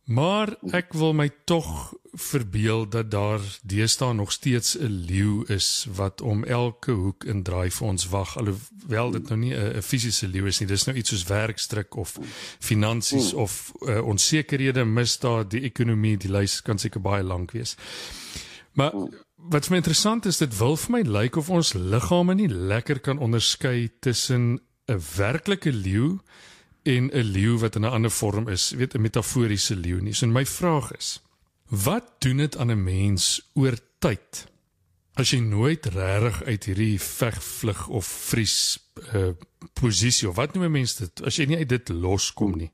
Maar ek wil my tog verbeel dat daar deesdae nog steeds 'n leeu is wat om elke hoek en draai vir ons wag, alhoewel dit nou nie 'n fisiese leeu is nie, dis nou iets soos werkstryk of finansies of onsekerhede, misdaad, die ekonomie, die lys kan seker baie lank wees. Maar wat vir my interessant is, dit wil vir my lyk of ons liggame nie lekker kan onderskei tussen 'n werklike leeu en 'n leeu wat in 'n ander vorm is, 'n metaforiese leeu nie. So my vraag is, wat doen dit aan 'n mens oor tyd as jy nooit regtig uit hierdie veg, vlug of vries posisie, of wat noem 'n mens dit, as jy nie uit dit loskom nie?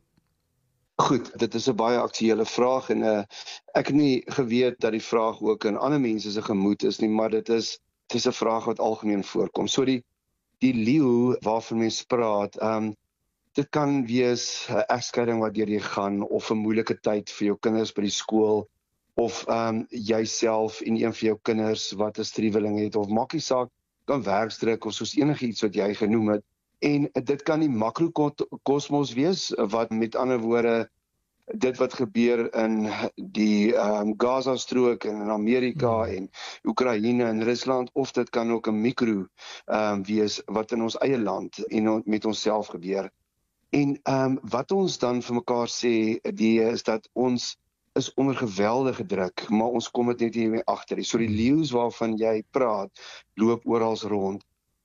Goed, dit is 'n baie aktuële vraag en ek het nie geweet dat die vraag ook in ander mense se gemoed is nie, maar dit is 'n vraag wat algemeen voorkom. So die leeu waarvan mens praat, dit kan wees 'n egskeiding wat deur jy gaan, of 'n moeilike tyd vir jou kinders by die skool, of jouself en een van jou kinders wat 'n striweling het, of maak nie saak, kan werkstryk of soos enigiets wat jy genoem het. En dit kan die makrokosmos wees, wat met ander woorde, dit wat gebeur in die Gaza-strook en in Amerika en Oekraïne en Rusland, of dit kan ook 'n mikro wees wat in ons eie land en met onsself gebeur. En wat ons dan vir mekaar sê, is dat ons is onder geweldige druk, maar ons kom dit net nie meer agter nie. So die leeu's waarvan jy praat, loop oral rond.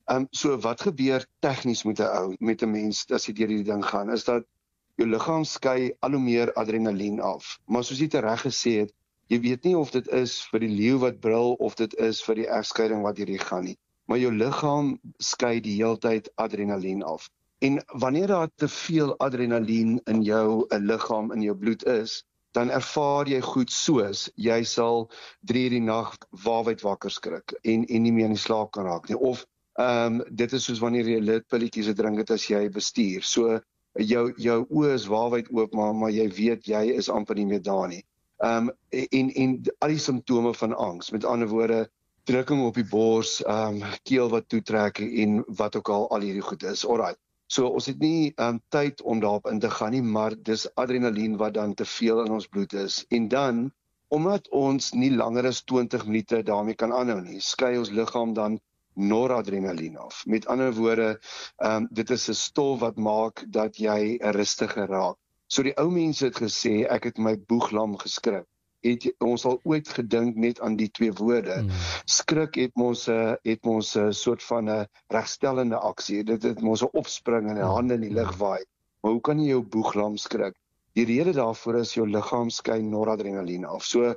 So wat gebeur tegnies met 'n ou, met 'n mens as jy deur hierdie ding gaan, is dat jou liggaam skei al hoe meer adrenalien af. Maar soos jy reg gesê het, jy weet nie of dit is vir die leeu wat brul of dit is vir die egskeiding wat hierdie gaan nie. Maar jou liggaam skei die heeltyd adrenalien af. En wanneer daar te veel adrenalien in jou liggaam, in jou bloed is, dan ervaar jy goed soos, jy sal 3 uur die nag waawyd wakker skrik en nie meer in die slaap kan raak nie. Of dit is soos wanneer jy lidpilletjies drink het as jy bestuur. So jou oë is waawyd oop, maar jy weet jy is amper nie meer daar nie. En al die simptome van angs, met ander woorde, drukking op die bors, keel wat toetrek en wat ook al hierdie goed is. Alright. So ons het nie tyd om daarop in te gaan nie, maar dis adrenalien wat dan te veel in ons bloed is. En dan, omdat ons nie langer as 20 minute daarmee kan aanhou nie, skei ons liggaam dan noradrenalien af. Met ander woorde, dit is 'n stof wat maak dat jy rustiger raak. So die ou mense het gesê, ek het my boeglam geskrik. Ons al ooit gedink net aan die 2 woorde. Skrik het mos 'n soort van 'n regstellende aksie. Dit het mos 'n opspring en 'n hande in die lug waai. Maar hoe kan jy jou boeglam skrik? Die rede daarvoor is jou liggaam skei noradrenalien af. So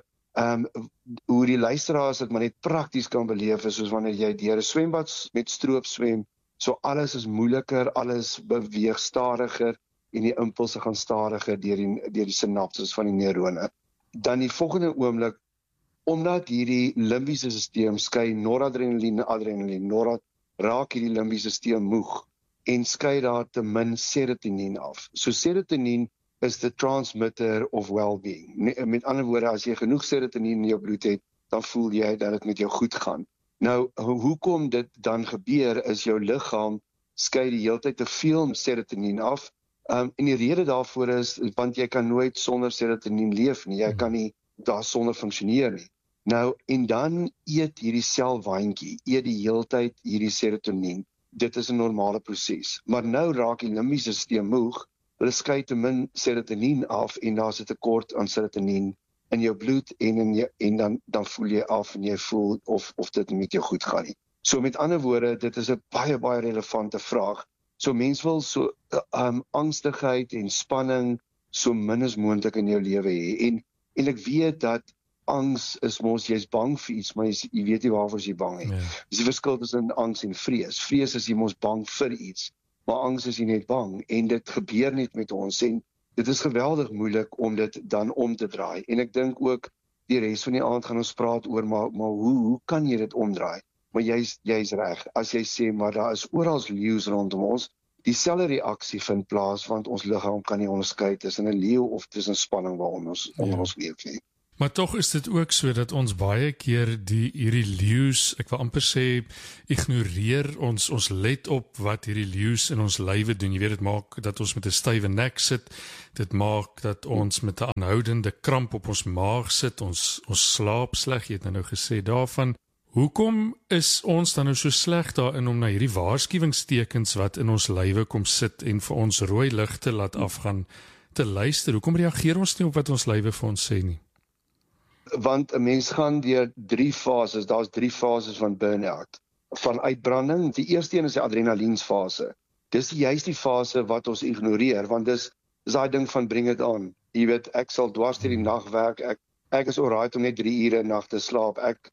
hoe die luisteraars dit maar net prakties kan beleef is soos wanneer jy deur 'n swembad met stroop swem. So alles is moeiliker, alles beweeg stadiger en die impulse gaan stadiger deur die sinapses van die neurone. Dan die volgende oomblik, omdat hierdie limbiese stelsel skei noradrenalien en adrenalien, raak hierdie limbiese stelsel moeg en skei daar te min serotonien af. So serotonien is the transmitter of well-being. Met ander woorde, as jy genoeg serotonien in jou bloed het, dan voel jy dat dit met jou goed gaan. Nou, hoekom dit dan gebeur, is jou liggaam skei die heeltyd te veel serotonien af. En die rede daarvoor is, want jy kan nooit sonder serotonien leef nie, jy kan nie daar sonder funksioneer nie. Nou, en dan eet hierdie selwaandjie, eet die heeltyd hierdie serotonien. Dit is 'n normale proses. Maar nou raak die limbiese stelsel moeg, hulle skei te min serotonien af en daar's 'n tekort aan serotonien in jou bloed en dan voel jy af en jy voel of dit met jou goed gaan nie. So met ander woorde, dit is 'n baie relevante vraag. So mens wil so angstigheid en spanning so min as moontlik in jou lewe hê. En ek weet dat angs is mos, jy's bang vir iets, maar jy weet nie waarvoor jy bang is. Dis die verskil tussen angs en vrees. Vrees is jy mos bang vir iets, maar angs is jy net bang en dit gebeur net met ons en dit is geweldig moeilik om dit dan om te draai. En ek dink ook die res van die aand gaan ons praat oor maar hoe kan jy dit omdraai? Maar jy's reg. As jy sê maar daar is oral leeu's rondom ons, dieselfde reaksie vind plaas want ons liggaam kan nie onderskei tussen 'n leeu of tussen spanning waaronder ons leef nie. Maar tog is dit ook so dat ons baie keer hierdie leeu's, ek wil amper sê, ignoreer ons let op wat hierdie leeu's in ons lywe doen. Jy weet, dit maak dat ons met 'n stywe nek sit. Dit maak dat ons met 'n aanhoudende kramp op ons maag sit. Ons slaap sleg. Jy het nou gesê daarvan. Hoekom is ons dan nou so sleg daarin om na hierdie waarskuwingstekens wat in ons lywe kom sit en vir ons rooi ligte laat afgaan te luister? Hoekom reageer ons nie op wat ons lywe vir ons sê nie? Want 'n mens gaan deur 3 fases, daar's 3 fases van burn-out. Van uitbranding, die eerste een is die adrenaliensfase. Dis juist die fase wat ons ignoreer, want dis daai ding van bring it on. Jy weet, ek sal dwars deur die nag werk, ek is alright om net 3 ure 'n nag te slaap, ek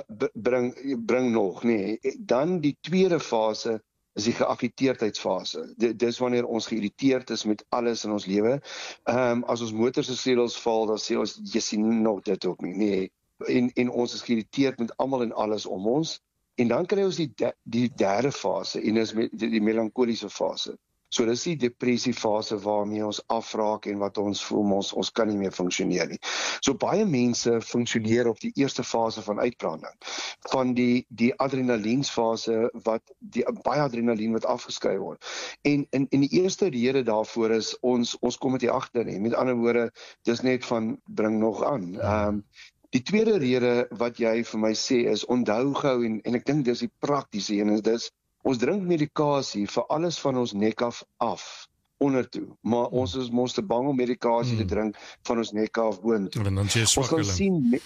bring nog, nee. Dan die tweede fase is die geagiteerdheidsfase. Dis wanneer ons geïrriteerd is met alles in ons lewe. As ons motor se sleutels val, dan sê ons, jy sien nog dit ook nie. Nee. En ons is geïrriteerd met almal en alles om ons. En dan kry ons die derde fase, en dis die melankoliese fase. So dis die depressiefase waarmee ons afraak en wat ons voel, ons kan nie meer funksioneer nie. So baie mense funksioneer op die eerste fase van uitbranding, van die adrenaliensfase, baie adrenalien wat afgeskei word. En die eerste rede daarvoor is, ons kom dit nie agter nie. Met ander woorde, dis net van bring nog aan. Die tweede rede wat jy vir my sê is, onthou gou, en ek dink dis die praktiese een, is dis, ons drink medikasie vir alles van ons nek af ondertoe, maar ons is mos te bang om medikasie te drink van ons nek af boontoe. Ons gaan sien,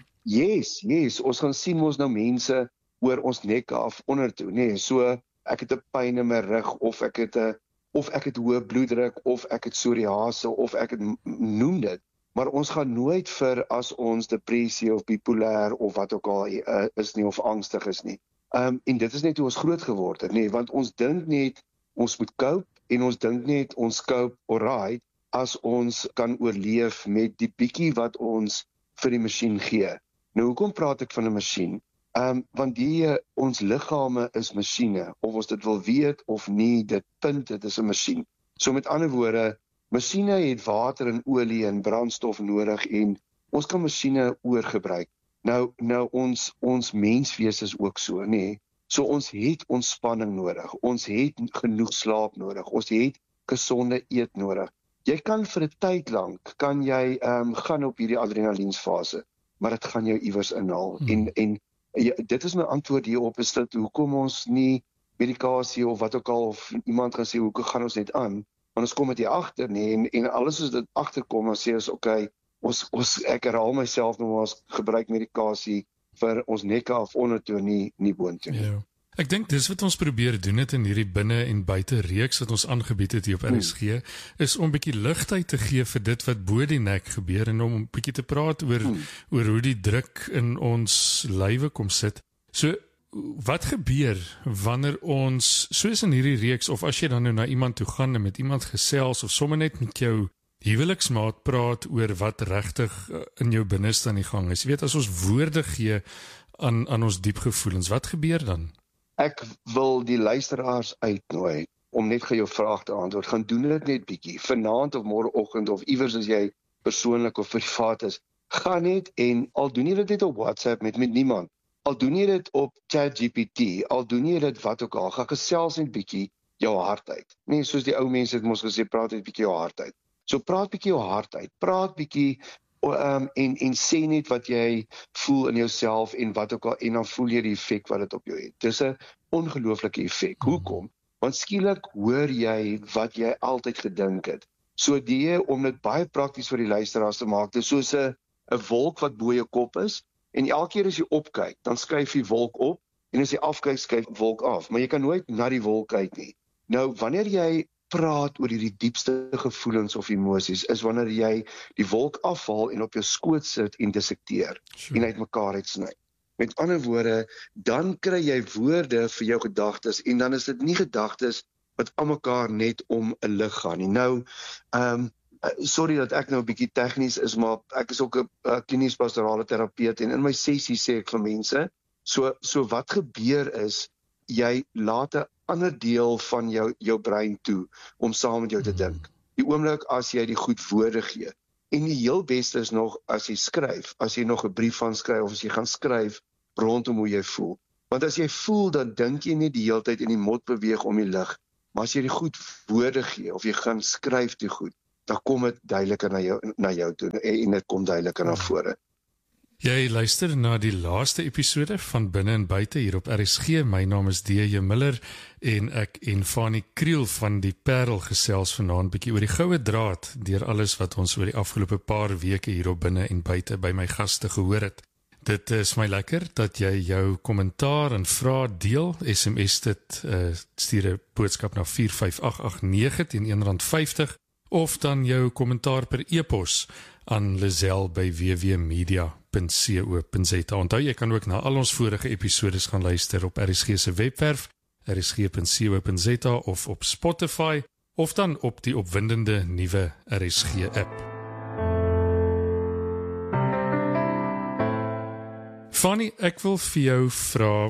ons gaan sien ons nou mense oor ons nek af ondertoe, nee, so ek het 'n pyn in my rug, of ek het hoë bloeddruk, of ek het psoriase, of ek het noem dit, maar ons gaan nooit vir as ons depressie of bipolêr of wat ook al is nie, of angstig is nie. En dit is net hoe ons groot geword het, nee, want ons dink net, ons moet cope, en ons dink net, ons cope alright, as ons kan oorleef met die bietjie wat ons vir die masjien gee. Nou, hoekom praat ek van 'n masjien? Want ons liggame is masjiene, of ons dit wil weet of nie, dit is 'n masjien. So met ander woorde, masjiene het water en olie en brandstof nodig, en ons kan masjiene oorgebruik. Nou ons menswees is ook so, nee. So ons het ontspanning nodig, ons het genoeg slaap nodig, ons het gesonde eet nodig. Jy kan vir 'n tyd lank, kan jy gaan op hierdie adrenaliensfase, maar dit gaan jou iewers inhaal. En dit is my antwoord hierop, is dat hoekom ons nie medikasie of wat ook al, of iemand gaan sê, hoekom gaan ons net aan? Want ons kom dit hier agter, nee, en alles as dit agterkom, dan sê ons, okay, ek herhaal myself nog, ons gebruik medikasie vir ons nekke af ondertoe, nie boontoe nie. Ja. Ek dink dis wat ons probeer doen het in hierdie binne en buite reeks wat ons aangebied het hier op RSG, is om 'n bietjie ligtheid te gee vir dit wat bo die nek gebeur, en om 'n bietjie te praat oor hoe die druk in ons lywe kom sit. So, wat gebeur wanneer ons, soos in hierdie reeks, of as jy dan nou na iemand toe gaan en met iemand gesels, of sommer net met jou huweliksmaat praat oor wat regtig in jou binneste aan die gang is. Jy weet, as ons woorde gee aan ons diep gevoelens, wat gebeur dan? Ek wil die luisteraars uitnooi om net jou vraag te antwoord. Gaan doen dit net bietjie, vanaand of môreoggend, of iewers as jy persoonlik of privaat is. Gaan net, en al doen jy dit net op WhatsApp met niemand, al doen jy dit op ChatGPT, al doen jy dit wat ook al, gaan gesels net bietjie jou hart uit. Nee, soos die ou mense het mos gesê, praat net bietjie jou hart uit. So praat bietjie jou hart uit, praat bietjie en sê net wat jy voel in jouself en wat ook al, en dan voel jy die effek wat dit op jou het. Dis 'n ongelooflike effek. Hoekom? Want skielik hoor jy wat jy altyd gedink het. So om dit baie prakties vir die luisteraars te maak, dis soos 'n wolk wat bo jou kop is, en elke keer as jy opkyk, dan skuif die wolk op, en as jy afkyk, skuif die wolk af, maar jy kan nooit na die wolk kyk nie. Nou, wanneer jy praat oor die diepste gevoelens of emosies, is wanneer jy die wolk afhaal en op jou skoot sit en dissekteer, en uitmekaar uitsny. Met ander woorde, dan kry jy woorde vir jou gedagtes, en dan is dit nie gedagtes wat aan mekaar net om 'n lig gaan nie. Nou, sorry dat ek nou 'n bietjie tegnies is, maar ek is ook 'n klinies pastorale terapeut, en in my sessie sê ek vir mense, so wat gebeur is, jy laat 'n ander deel van jou brein toe om saam met jou te dink. Die oomblik as jy die goed woorde gee. En die heel beste is nog as jy skryf, as jy nog 'n brief van skryf of as jy gaan skryf rondom hoe jy voel. Want as jy voel, dan dink jy nie die hele tyd en die mot beweeg om die lig, maar as jy die goed woorde gee of jy gaan skryf die goed, dan kom dit duideliker na jou toe en dit kom duideliker na vore. Jy luister na die laaste episode van Binne en Buite hier op RSG. My naam is D.J. Miller en ek en Fanie Kriel van die Parel gesels vanaand bietjie oor die goue draad deur alles wat ons oor die afgelope paar weke hier op Binne en Buite by my gaste gehoor het. Dit is my lekker dat jy jou kommentaar en vrae deel. SMS dit, stuur 'n boodskap na 45889 teen R1.50 of dan jou kommentaar per e-pos aan Lisel by www.media.co.za. Onthou, jy kan ook na al ons vorige episodes gaan luister op RSG se webwerf, rsg.co.za of op Spotify, of dan op die opwindende nuwe RSG-app. Fanny, ek wil vir jou vra,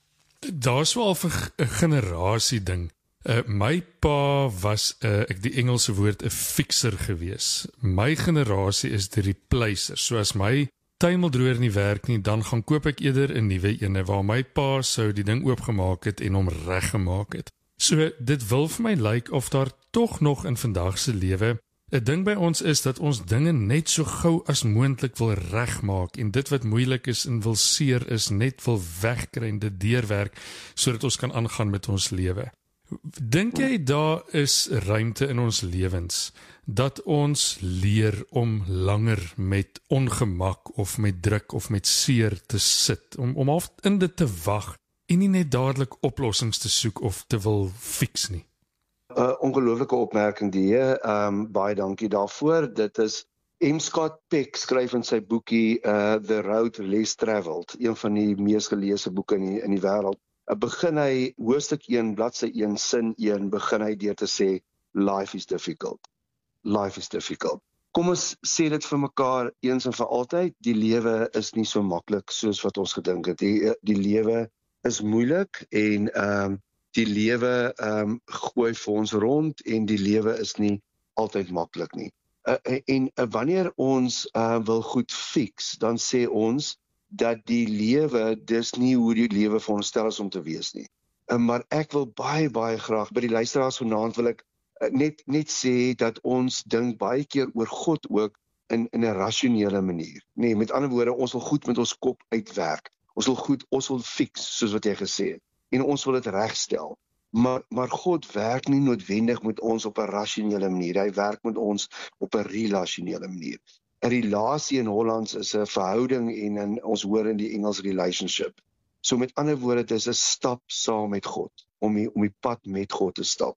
daar's wel 'n generasie ding. My pa was, die Engelse woord, 'n fixer gewees. My generasie is die replacer. So as my tuimeldroër nie werk nie, dan gaan koop ek eerder 'n nuwe ene, waar my pa sou die ding oopgemaak het en hom reggemaak het. So dit wil vir my lyk of daar tog nog in vandag se lewe 'n ding by ons is dat ons dinge net so gou as moontlik wil regmaak en dit wat moeilik is en wil seer is, net wil wegkry en dit deurwerk sodat ons kan aangaan met ons lewe. Dink jy daar is ruimte in ons lewens dat ons leer om langer met ongemak of met druk of met seer te sit, om half in dit te wag en nie net dadelik oplossings te soek of te wil fix nie? Ongelooflike opmerking die, baie dankie daarvoor. Dit is M. Scott Peck skryf in sy boekie The Road Less Traveled, een van die mees geleesde boeke in die wêreld. Begin hy, hoofstuk 1, bladsy 1, sin 1, begin hy deur te sê, life is difficult. Life is difficult. Kom ons sê dit vir mekaar eens en vir altyd, die lewe is nie so maklik soos wat ons gedink het. Die lewe is moeilik en die lewe gooi vir ons rond en die lewe is nie altyd maklik nie. En wanneer ons wil goed fix, dan sê ons dat die lewe, dis nie hoe die lewe vir ons stel is om te wees nie. Maar ek wil baie graag, by die luisteraars vanaand wil ek net sê dat ons dink baie keer oor God ook in 'n rasionele manier. Nee, met ander woorde, ons wil goed met ons kop uitwerk. Ons wil fix, soos wat jy gesê het. En ons wil dit regstel. Maar God werk nie noodwendig met ons op 'n rasionele manier. Hy werk met ons op 'n relasionele manier. 'n Relasie in Hollands is 'n verhouding en ons hoor in die Engels relationship. So met ander woorde, dit is 'n stap saam met God, om die pad met God te stap.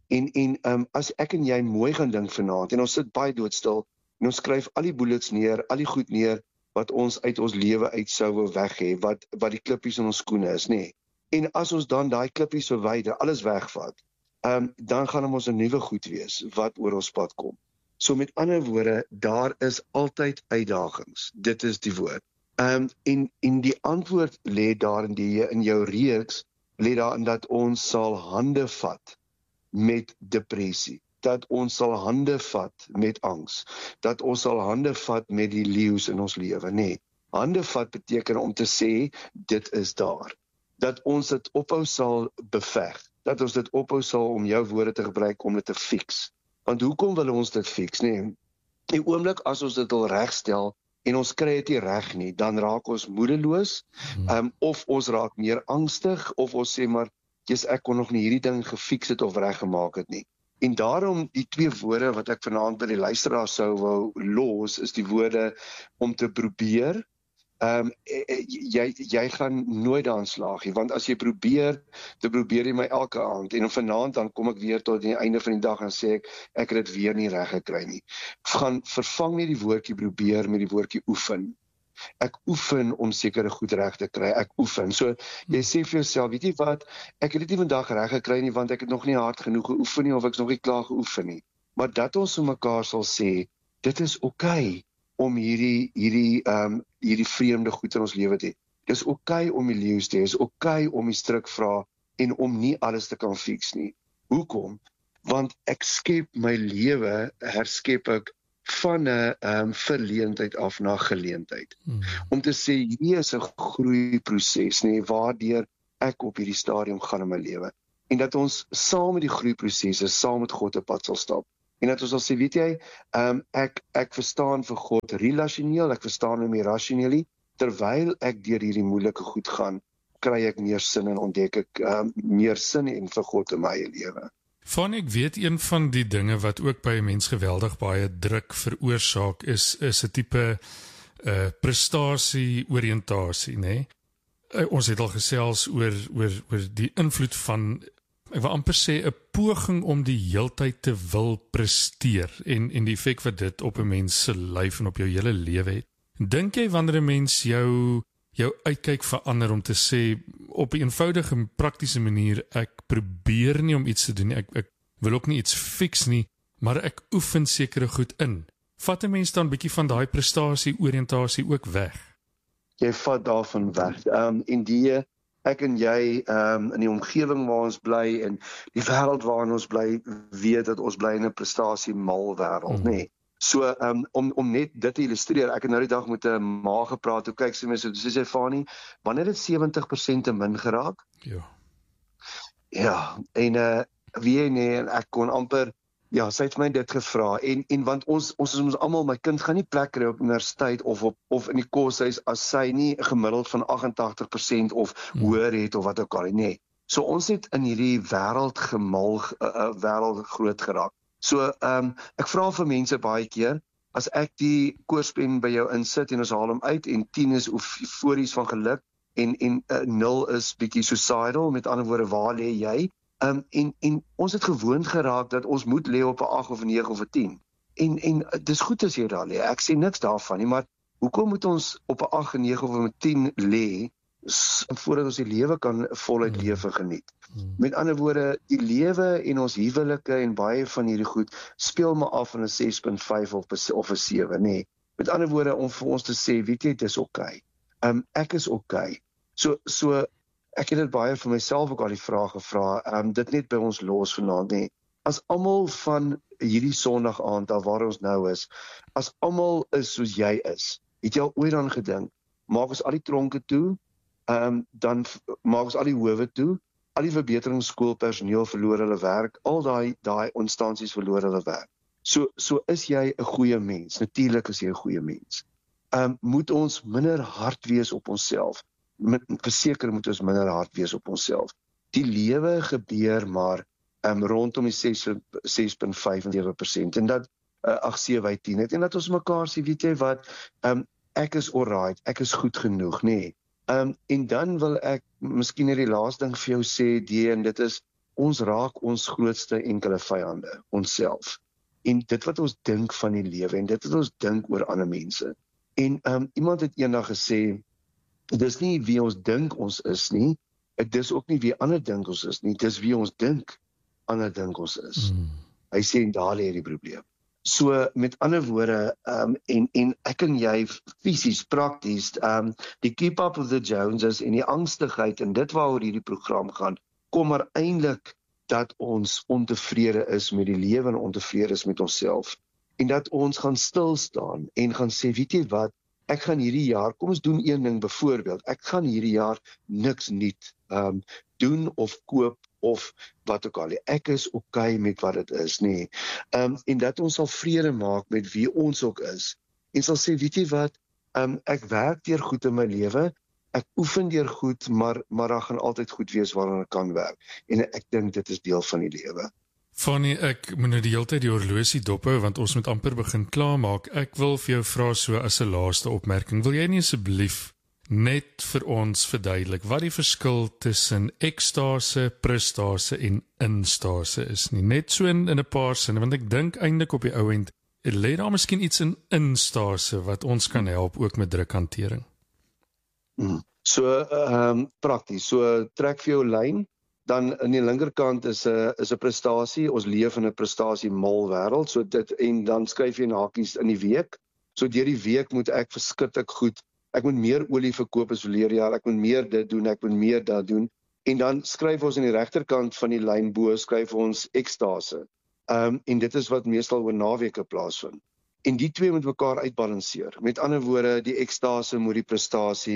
En as ek en jy mooi gaan dink vanaand, en ons sit baie doodstil, en ons skryf al die bullets neer, al die goed neer, wat ons uit ons lewe uit sou wil weg hê, wat die klippies in ons skoene is, nee. En as ons dan daai klippies verwyder, alles wegvat, dan gaan ons 'n nuwe goed wees, wat oor ons pad kom. So met ander woorde, daar is altyd uitdagings, dit is die woord. En die antwoord lê daar in jou reeks, lê daarin dat ons sal hande vat met depressie, dat ons sal hande vat met angs, dat ons sal hande vat met die leeu's in ons lewe, nee. Hande vat beteken om te sê, dit is daar. Dat ons dit ophou sal beveg, dat ons dit ophou sal, om jou woorde te gebruik, om dit te fix. Want hoekom wil ons dit fix? Nee, die oomblik as ons dit wil regstel, en ons kry dit nie reg nie, dan raak ons moedeloos, of ons raak meer angstig, of ons sê maar, ek kon nog nie hierdie ding gefix het of reggemaak het nie. En daarom die twee woorde wat ek vanaand by die luisteraar sou wou los, is die woorde om te probeer. Jy gaan nooit aan slaag nie, want as jy probeer jy my elke aand, en vanaand dan kom ek weer tot die einde van die dag en sê ek het dit weer nie reg gekry nie. Gaan vervang nie die woordjie probeer met die woordjie oefen. Ek oefen om sekere goed reg te kry, ek oefen. So, jy sê vir jouself, weet jy wat, ek het dit nie vandag reg gekry nie, want ek het nog nie hard genoeg geoefen nie, of ek is nog nie klaar geoefen nie. Maar dat ons vir mekaar sal sê, dit is oké om hierdie vreemde goed in ons lewe te hê. Dit is oké om die leeu's te hê, dit is oké om die strikvrae en om nie alles te kan fix nie. Hoekom? Want ek skep my lewe, herskep ek van 'n verleentheid af na geleentheid. Om te sê, hier is 'n groeiproses, waardeur ek op hierdie stadium gaan in my lewe. En dat ons saam met die groeiprosesse, saam met God 'n pad sal stap. En dat ons sal sê, weet jy, ek verstaan vir God relasioneel, ek verstaan hom nie rasioneel, terwyl ek deur hierdie moeilike goed gaan, kry ek meer sin en ontdek ek meer sin en vir God in my eie lewe. Van ek weet een van die dinge wat ook by 'n mens geweldig baie druk veroorsaak is 'n tipe prestasie-oriëntasie, né? Ons het al gesels oor die invloed van, ek wil amper sê, 'n poging om die heeltyd te wil presteer en die effek wat dit op 'n mens se lyf en op jou hele lewe het. Dink jy wanneer 'n mens jou uitkyk verander om te sê, op 'n eenvoudige praktiese manier, ek probeer nie om iets te doen nie, ek wil ook nie iets fiks nie, maar ek oefen sekere goed in. Vat 'n mens dan 'n bietjie van daai prestasie-oriëntasie ook weg? Jy vat daarvan weg. Ek en jy in die omgewing waar ons bly en die wêreld waarin ons bly, weet dat ons bly in 'n prestasie-mal wêreld, nê. So om net dit te illustreer, ek het nou die dag met 'n ma gepraat, toe kyk sy my so, sy sê, Fanie, wanneer het 70% te min geraak? Ja, en en ek kon amper, sy het my dit gevra, en want ons is almal, my kind gaan nie plek kry op universiteit of in die koshuis as sy nie gemiddeld van 88% of hoër het of wat ook al, nee. So ons het in hierdie wêreld groot geraak. So ek vra vir mense baie keer, as ek die koorspen by jou insit en ons haal hom uit en 10 is eufories van geluk en 0 is bietjie suicidal, met ander woorde, waar lê jy? En ons het gewoond geraak dat ons moet lê op 'n 8 of 'n 9 of 'n 10. En dis goed as jy daar lê. Ek sê niks daarvan nie, maar hoekom moet ons op 'n 8, 'n 9 of 'n 10 lê voordat ons die lewe kan voluit leef en geniet? Met ander woorde, die lewe en ons huwelike en baie van hierdie goed speel maar af in 'n 6.5 of 'n 7, nee. Met ander woorde, om vir ons te sê, weet jy, dis okay. Ek is okay. So ek het dit baie vir myself ook al die vraag gevra, dit net by ons los vanaand, nee. As almal van hierdie Sondag aand af waar ons nou is, as almal is soos jy is, het jy al ooit aan gedink, maak ons al die tronke toe, dan maak ons al die howe toe, al die verbeteringsskoolpersoneel verloor hulle werk, al daai instansies verloor hulle werk. So is jy 'n goeie mens, natuurlik is jy 'n goeie mens. Moet ons minder hard wees op onsself, verseker moet ons minder hard wees op onsself. Die lewe gebeur maar rondom die 6.5% en dat 7/10 het, en dat ons mekaar sê, weet jy wat, ek is alright, ek is goed genoeg, nee. En dan wil ek miskien net die laaste ding vir jou sê, en dit is, ons raak ons grootste enkele vyande, onsself. En dit wat ons dink van die lewe, en dit wat ons dink oor ander mense. En iemand het eendag gesê, dis nie wie ons dink ons is nie, dis ook nie wie ander dink ons is nie, dis wie ons dink ander dink ons is. Hy sê, en daar lê die probleem. So, met ander woorde, en ek en jy fisies, prakties, die keep up of the Joneses en die angstigheid, en dit waaroor hierdie program gaan, kom maar eintlik dat ons ontevrede is met die lewe en ontevrede is met onsself. En dat ons gaan stil staan en gaan sê, weet jy wat, ek gaan hierdie jaar, kom ons doen een ding byvoorbeeld, ek gaan hierdie jaar niks nuut doen of koop of wat ook al. Ek is okay met wat dit is, nee. En dat ons sal vrede maak met wie ons ook is. En sal sê, weet jy wat, ek werk deur goed in my lewe, ek oefen deur goed, maar daar gaan altyd goed wees waaraan ek kan werk. En ek dink dit is deel van die lewe. Fanny, ek moet nou die hele tyd die horlosie dophou, want ons moet amper begin klaarmaak. Ek wil vir jou vra so as 'n laaste opmerking, wil jy nie asseblief net vir ons verduidelik wat die verskil tussen ekstase, prestase en instase is nie? Net so in 'n paar sinne, want ek dink eintlik op die ou end, lê daar miskien iets in instase wat ons kan help ook met drukhantering. So, prakties, so trek vir jou lyn, dan in die linkerkant is 'n prestasie, ons leef in 'n prestasie-mal wêreld, so dit, en dan skryf jy hakies in die week, so deur die week moet ek verskriklik goed, ek moet meer olie verkoop as verlede jaar, ek moet meer dit doen, ek moet meer dat doen, en dan skryf ons in die regterkant van die lyn bo, skryf ons ekstase, en dit is wat meestal oor naweke plaasvind. En die twee moet mekaar uitbalanseer. Met ander woorde, die ekstase moet die prestasie,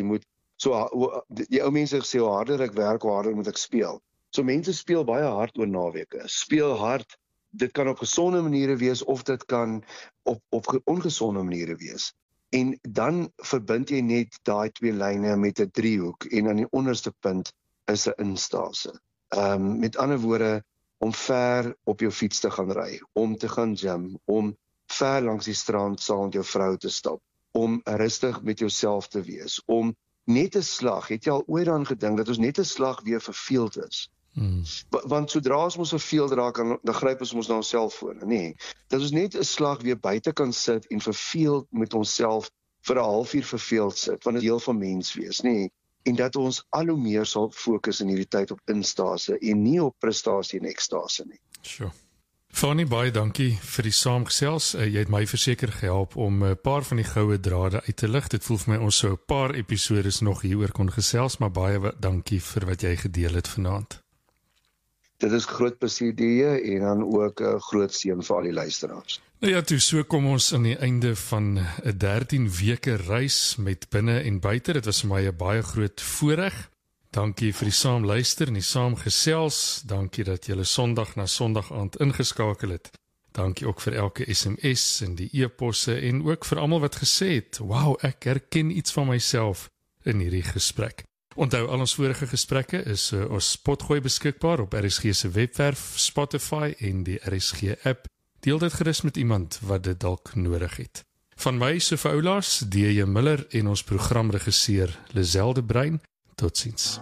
die ou mense gesê, hoe harder ek werk, hoe harder moet ek speel. So mense speel baie hard oor naweke, speel hard, dit kan op gesonde maniere wees, of dit kan op ongesonde maniere wees. En dan verbind jy net daai twee lyne met 'n driehoek, en aan die onderste punt is 'n instase. Met ander woorde, om ver op jou fiets te gaan ry, om te gaan gym, om ver langs die strand saam met jou vrou te stap, om rustig met jouself te wees, om net 'n slag, het jy al ooit daaraan gedink dat ons net 'n slag weer verveeld is? Want sodra ons verveeld raak, dan gryp ons na ons selfone, nee. Dat ons net 'n slag weer buite kan sit en verveeld met onsself vir 'n halfuur verveeld sit, want dit is deel van mens wees, nee. En dat ons al hoe meer sal fokus in hierdie tyd op instase en nie op prestasie en ekstase nie. Sure. Fanny, baie dankie vir die saamgesels. Jy het my verseker gehelp om 'n paar van die goue drade uit te lig. Dit voel vir my ons sou 'n paar episodes nog hieroor kon gesels, maar baie dankie vir wat jy gedeel het vanaand. Dit is groot plesier en dan ook 'n groot seën vir al die luisteraars. Nou ja, so kom ons aan die einde van 'n 13 weke reis met binne en buite. Dit was vir my 'n baie groot voorreg. Dankie vir die saamluister en die saamgesels. Dankie dat julle Sondag na Sondag aand ingeskakel het. Dankie ook vir elke SMS en die e-posse en ook vir almal wat gesê het, "Wow, ek herken iets van myself in hierdie gesprek." Onthou, al ons vorige gesprekke is ons potgooi beskikbaar op RSG se webwerf, Spotify en die RSG app. Deel dit gerus met iemand wat dit dalk nodig het. Van my, Sophie Oulaas, DJ Miller en ons programregisseur Liselde Brein. Totsiens.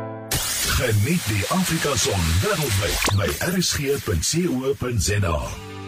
Geniet die Afrika Son wêreldwyd by rsg.co.za.